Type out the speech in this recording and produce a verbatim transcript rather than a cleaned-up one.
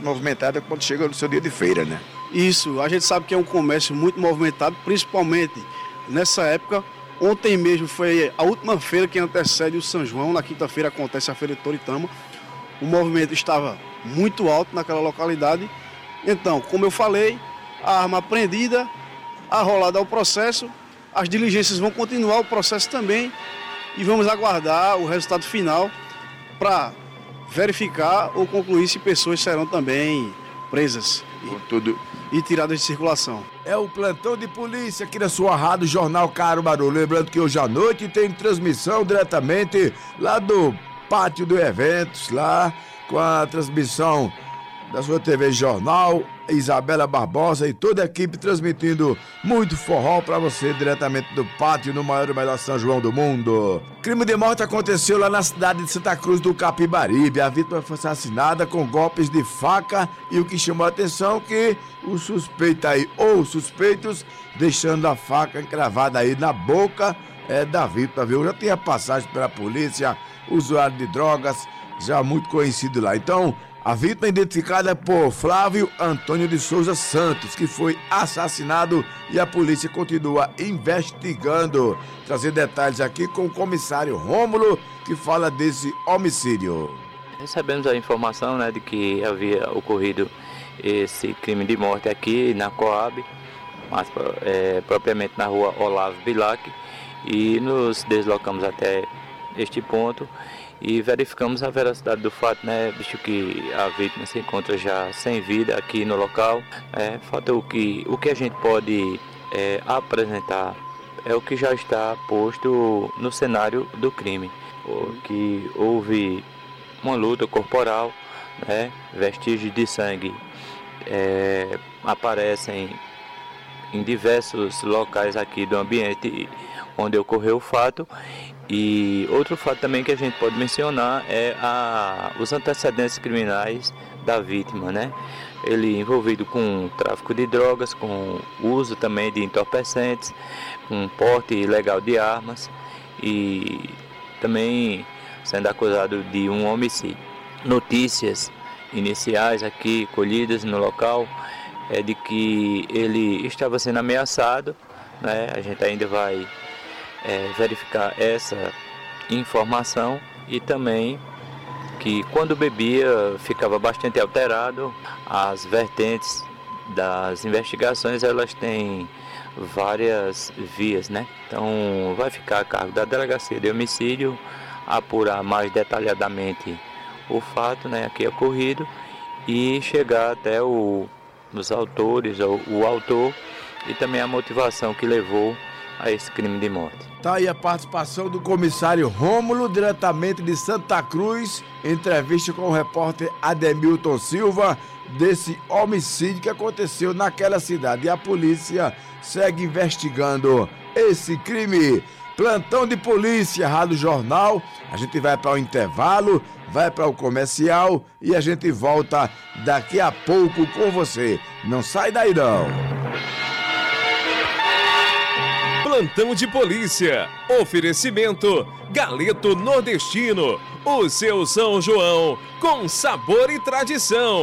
movimentada quando chega no seu dia de feira, né? Isso, a gente sabe que é um comércio muito movimentado, principalmente nessa época. Ontem mesmo foi a última feira que antecede o São João, na quinta-feira acontece a feira de Toritama. O movimento estava muito alto naquela localidade. Então, como eu falei, a arma apreendida, arrolada ao processo, as diligências vão continuar o processo também e vamos aguardar o resultado final para verificar ou concluir se pessoas serão também presas e, tudo. e tiradas de circulação. É o plantão de polícia aqui na sua rádio Jornal Caruaru. Lembrando que hoje à noite tem transmissão diretamente lá do pátio do eventos, lá com a transmissão da sua T V Jornal, Isabela Barbosa e toda a equipe transmitindo muito forró para você diretamente do pátio no maior e melhor São João do mundo. Crime de morte aconteceu lá na cidade de Santa Cruz do Capibaribe. A vítima foi assassinada com golpes de faca e o que chamou a atenção é que o suspeito aí, ou suspeitos, deixando a faca encravada aí na boca é, da vítima, viu? Já tinha passagem pela polícia, usuário de drogas, já muito conhecido lá. Então, a vítima é identificada por Flávio Antônio de Souza Santos, que foi assassinado e a polícia continua investigando. Trazer detalhes aqui com o comissário Rômulo, que fala desse homicídio. Recebemos a informação, né, de que havia ocorrido esse crime de morte aqui na Coab, mas, é, propriamente na rua Olavo Bilac, e nos deslocamos até este ponto e verificamos a veracidade do fato, né, visto que a vítima se encontra já sem vida aqui no local. É, fato que o que a gente pode é, apresentar é o que já está posto no cenário do crime, que houve uma luta corporal, né, vestígios de sangue é, aparecem em diversos locais aqui do ambiente onde ocorreu o fato. E outro fato também que a gente pode mencionar é a, os antecedentes criminais da vítima, né? Ele envolvido com tráfico de drogas, com uso também de entorpecentes, com porte ilegal de armas e também sendo acusado de um homicídio. Notícias iniciais aqui colhidas no local é de que ele estava sendo ameaçado, né? A gente ainda vai É, verificar essa informação e também que quando bebia ficava bastante alterado. As vertentes das investigações elas têm várias vias, né? Então vai ficar a cargo da delegacia de homicídio apurar mais detalhadamente o fato, né, aqui ocorrido e chegar até o, os autores ou o autor e também a motivação que levou a esse crime de morte. Tá aí a participação do comissário Rômulo, diretamente de Santa Cruz, entrevista com o repórter Ademilton Silva, desse homicídio que aconteceu naquela cidade. E a polícia segue investigando esse crime. Plantão de polícia, Rádio Jornal. A gente vai para o intervalo, vai para o comercial e a gente volta daqui a pouco com você. Não sai daí não. Plantão de polícia. Oferecimento Galeto Nordestino. O seu São João com sabor e tradição.